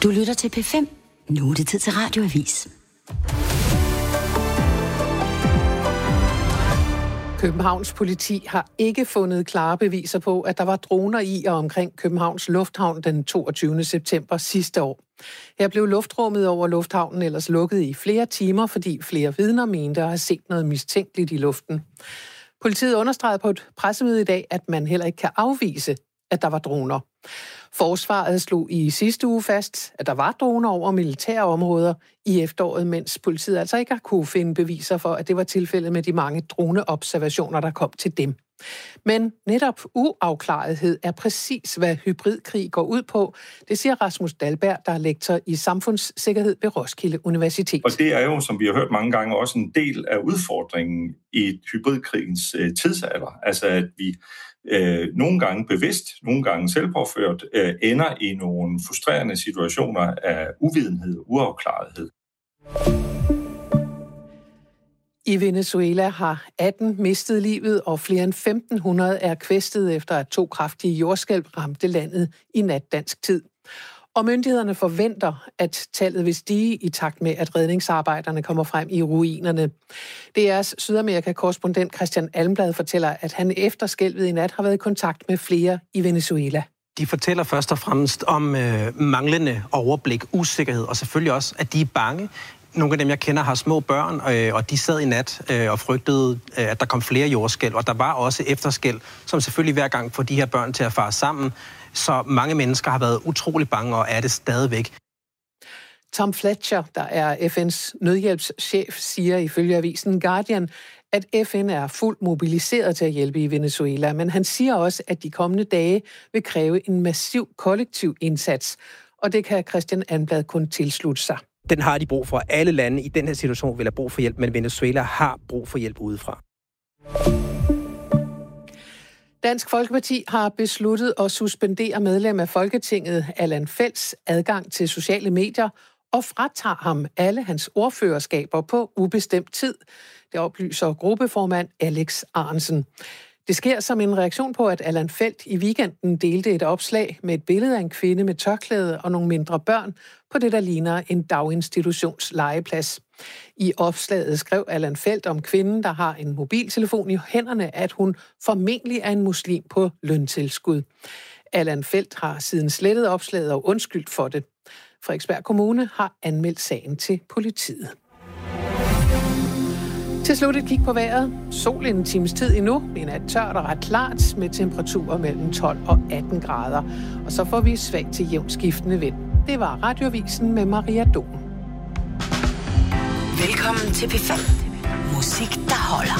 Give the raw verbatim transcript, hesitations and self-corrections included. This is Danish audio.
Du lytter til P fem. Nu er det tid til Radioavis. Københavns politi har ikke fundet klare beviser på, at der var droner i og omkring Københavns Lufthavn den toogtyvende september sidste år. Her blev luftrummet over lufthavnen ellers lukket i flere timer, fordi flere vidner mente at have set noget mistænkeligt i luften. Politiet understregede på et pressemøde i dag, at man heller ikke kan afvise, at der var droner. Forsvaret slog i sidste uge fast, at der var droner over militære områder i efteråret, mens politiet altså ikke har kunne finde beviser for, at det var tilfældet med de mange droneobservationer, der kom til dem. Men netop uafklarethed er præcis, hvad hybridkrig går ud på. Det siger Rasmus Dahlberg, der er lektor i samfundssikkerhed ved Roskilde Universitet. Og det er jo, som vi har hørt mange gange, også en del af udfordringen i hybridkrigens øh, tidsalder. Altså at vi øh, nogle gange bevidst, nogle gange selvpåført, øh, ender i nogle frustrerende situationer af uvidenhed og uafklarethed. I Venezuela har atten mistet livet, og flere end femten hundrede er kvæstet efter, at to kraftige jordskælv ramte landet i nat dansk tid. Og myndighederne forventer, at tallet vil stige i takt med, at redningsarbejderne kommer frem i ruinerne. D R's Sydamerika-korrespondent Christian Almblad fortæller, at han efter skælvet i nat har været i kontakt med flere i Venezuela. De fortæller først og fremmest om øh, manglende overblik, usikkerhed, og selvfølgelig også, at de er bange. Nogle af dem, jeg kender, har små børn, øh, og de sad i nat øh, og frygtede, øh, at der kom flere jordskælv. Og der var også efterskælv, som selvfølgelig hver gang får de her børn til at fare sammen. Så mange mennesker har været utrolig bange og er det stadigvæk. Tom Fletcher, der er F N's nødhjælpschef, siger ifølge avisen Guardian, at F N er fuldt mobiliseret til at hjælpe i Venezuela. Men han siger også, at de kommende dage vil kræve en massiv kollektiv indsats. Og det kan Christian Almblad kun tilslutte sig. Den har de brug for. Alle lande i den her situation vil have brug for hjælp, men Venezuela har brug for hjælp udefra. Dansk Folkeparti har besluttet at suspendere medlem af Folketinget Allan Felts adgang til sociale medier og fratager ham alle hans ordførerskaber på ubestemt tid. Det oplyser gruppeformand Alex Arensen. Det sker som en reaktion på, at Allan Feldt i weekenden delte et opslag med et billede af en kvinde med tørklæde og nogle mindre børn på det, der ligner en daginstitutionslegeplads. I opslaget skrev Allan Feldt om kvinden, der har en mobiltelefon i hænderne, at hun formentlig er en muslim på løntilskud. Allan Feldt har siden slettet opslaget og undskyldt for det. Frederiksberg Kommune har anmeldt sagen til politiet. Til slut et kig på vejret. Sol en times tid endnu. En nat tørt og ret klart med temperaturer mellem tolv og atten grader. Og så får vi svag til jævnt skiftende vind. Det var Radioavisen med Maria Don. Velkommen til P fem. Musik, der holder.